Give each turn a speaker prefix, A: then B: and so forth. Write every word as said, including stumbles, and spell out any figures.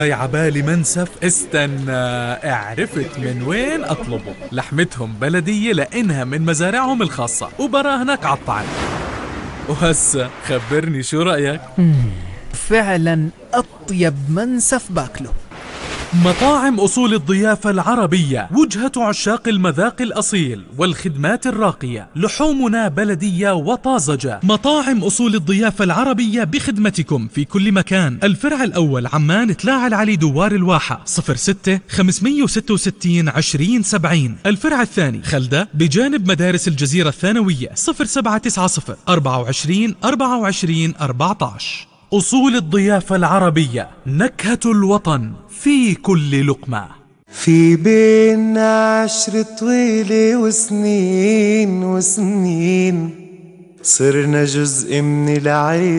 A: يا عبالي منسف، استنى، عرفت من وين اطلبه. لحمتهم بلدية لانها من مزارعهم الخاصة وبراهنك عالطعم. وهسا خبرني شو رأيك؟
B: فعلا أطيب منسف باكله.
A: مطاعم أصول الضيافة العربية، وجهة عشاق المذاق الأصيل والخدمات الراقية. لحومنا بلدية وطازجة. مطاعم أصول الضيافة العربية بخدمتكم في كل مكان. الفرع الأول عمان تلاعة العلي دوار الواحة صفر ستة خمسمية وستة وستين عشرين سبعين. الفرع الثاني خلدة بجانب مدارس الجزيرة الثانوية صفر سبعة تسعة صفر أربعة وعشرين أربعة وعشرين أربعة عشر. أصول الضيافة العربية، نكهة الوطن في كل لقمة.
C: في بينا عشر طويلة وسنين وسنين، صرنا جزء من العيلة.